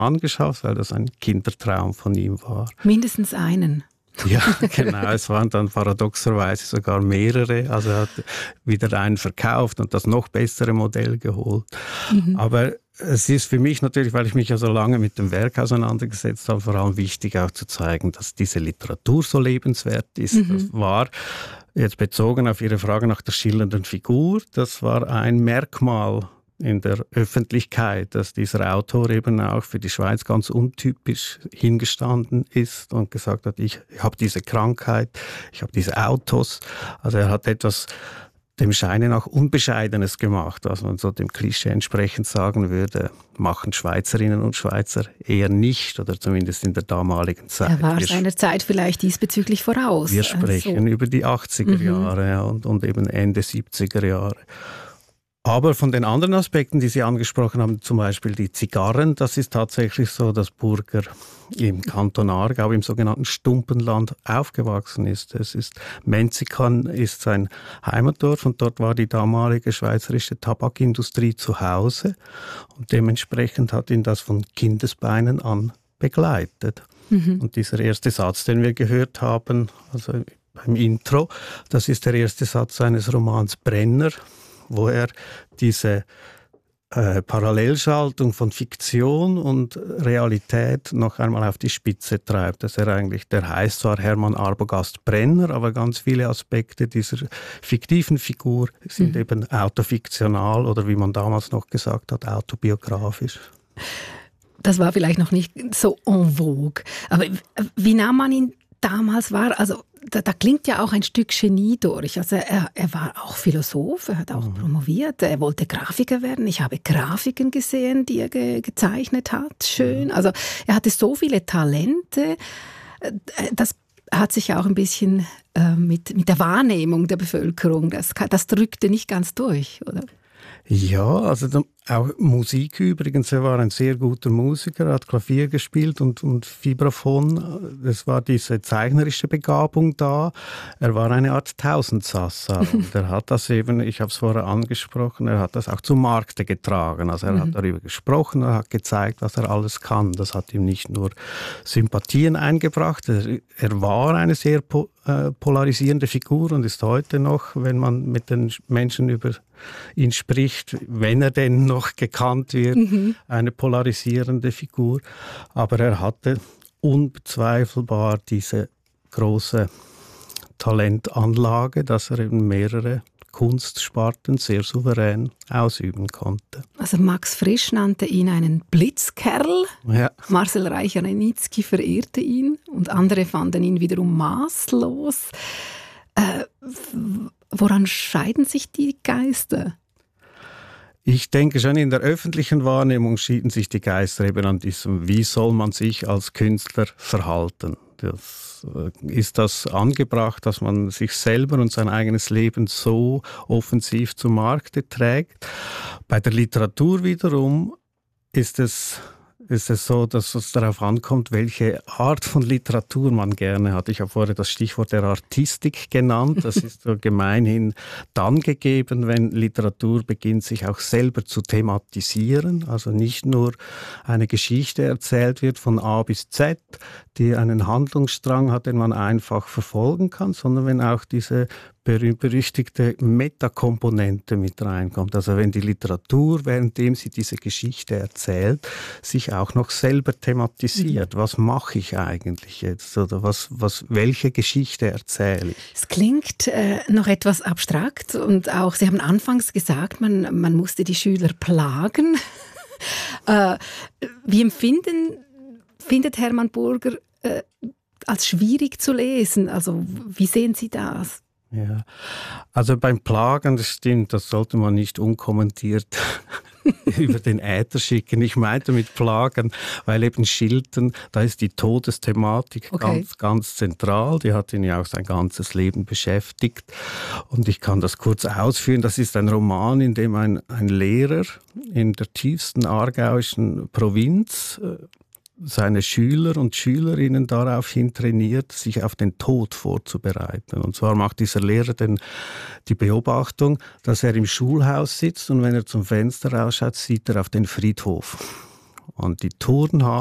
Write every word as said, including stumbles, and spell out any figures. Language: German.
angeschafft, weil das ein Kindertraum von ihm war. Mindestens einen. Ja, genau. Es waren dann paradoxerweise sogar mehrere. Also er hat wieder einen verkauft und das noch bessere Modell geholt. Mhm. Aber es ist für mich natürlich, weil ich mich ja so lange mit dem Werk auseinandergesetzt habe, vor allem wichtig auch zu zeigen, dass diese Literatur so lebenswert ist. Mhm. Das war jetzt bezogen auf Ihre Frage nach der schillernden Figur, das war ein Merkmal in der Öffentlichkeit, dass dieser Autor eben auch für die Schweiz ganz untypisch hingestanden ist und gesagt hat, ich, ich habe diese Krankheit, ich habe diese Autos. Also er hat etwas dem Scheine nach Unbescheidenes gemacht, was man so dem Klischee entsprechend sagen würde, machen Schweizerinnen und Schweizer eher nicht, oder zumindest in der damaligen Zeit. Er war wir seiner Zeit vielleicht diesbezüglich voraus. Wir sprechen also über die achtziger Jahre mhm. und, und eben Ende siebziger Jahre. Aber von den anderen Aspekten, die Sie angesprochen haben, zum Beispiel die Zigarren, das ist tatsächlich so, dass Burger im Kanton Aargau, im sogenannten Stumpenland, aufgewachsen ist. Es ist Menzikan ist sein Heimatdorf und dort war die damalige schweizerische Tabakindustrie zu Hause und dementsprechend hat ihn das von Kindesbeinen an begleitet. Mhm. Und dieser erste Satz, den wir gehört haben, also beim Intro, das ist der erste Satz seines Romans Brenner, wo er diese äh, Parallelschaltung von Fiktion und Realität noch einmal auf die Spitze treibt. Dass er eigentlich, der heißt zwar Hermann Arbogast Brenner, aber ganz viele Aspekte dieser fiktiven Figur sind mhm. eben autofiktional oder wie man damals noch gesagt hat, autobiografisch. Das war vielleicht noch nicht so en vogue. Aber wie nahm man ihn damals wahr? Also Da, da klingt ja auch ein Stück Genie durch. Also er, er war auch Philosoph, er hat auch mhm. promoviert, er wollte Grafiker werden. Ich habe Grafiken gesehen, die er ge- gezeichnet hat, schön. Mhm. Also er hatte so viele Talente. Das hat sich auch ein bisschen äh, mit, mit der Wahrnehmung der Bevölkerung, das, das drückte nicht ganz durch, oder? Ja, also auch Musik übrigens. Er war ein sehr guter Musiker, er hat Klavier gespielt und, und Vibraphon. Es war diese zeichnerische Begabung da. Er war eine Art Tausendsassa. Und er hat das eben, ich habe es vorher angesprochen, er hat das auch zum Markte getragen. Also er mhm. hat darüber gesprochen, er hat gezeigt, was er alles kann. Das hat ihm nicht nur Sympathien eingebracht, er, er war eine sehr po, äh, polarisierende Figur und ist heute noch, wenn man mit den Menschen über ihn spricht, wenn er denn noch gekannt wird, mhm. eine polarisierende Figur. Aber er hatte unbezweifelbar diese große Talentanlage, dass er eben mehrere Kunstsparten sehr souverän ausüben konnte. Also Max Frisch nannte ihn einen Blitzkerl, ja. Marcel Reich-Ranitzky verehrte ihn und andere fanden ihn wiederum maßlos. Äh, woran scheiden sich die Geister? Ich denke schon, in der öffentlichen Wahrnehmung schieden sich die Geister eben an diesem, wie soll man sich als Künstler verhalten. Das, ist das angebracht, dass man sich selber und sein eigenes Leben so offensiv zum Markte trägt? Bei der Literatur wiederum ist es ist es so, dass es darauf ankommt, welche Art von Literatur man gerne hat. Ich habe vorher das Stichwort der Artistik genannt. Das ist so gemeinhin dann gegeben, wenn Literatur beginnt, sich auch selber zu thematisieren. Also nicht nur eine Geschichte erzählt wird von A bis Z, die einen Handlungsstrang hat, den man einfach verfolgen kann, sondern wenn auch diese berühmt-berüchtigte Metakomponente mit reinkommt. Also wenn die Literatur, währenddem sie diese Geschichte erzählt, sich auch noch selber thematisiert. Mhm. Was mache ich eigentlich jetzt? Oder was, was, welche Geschichte erzähle ich? Es klingt äh, noch etwas abstrakt und auch, Sie haben anfangs gesagt, man, man musste die Schüler plagen. äh, wie empfinden, findet Hermann Burger äh, als schwierig zu lesen? Also wie sehen Sie das? Ja, also beim Plagen, das stimmt, das sollte man nicht unkommentiert über den Äther schicken. Ich meinte mit Plagen, weil eben Schilten, da ist die Todesthematik okay. ganz, ganz zentral. Die hat ihn ja auch sein ganzes Leben beschäftigt. Und ich kann das kurz ausführen. Das ist ein Roman, in dem ein, ein Lehrer in der tiefsten aargauischen Provinz äh, seine Schüler und Schülerinnen daraufhin trainiert, sich auf den Tod vorzubereiten. Und zwar macht dieser Lehrer den, die Beobachtung, dass er im Schulhaus sitzt und wenn er zum Fenster rausschaut, sieht er auf den Friedhof. Und die Turnhalle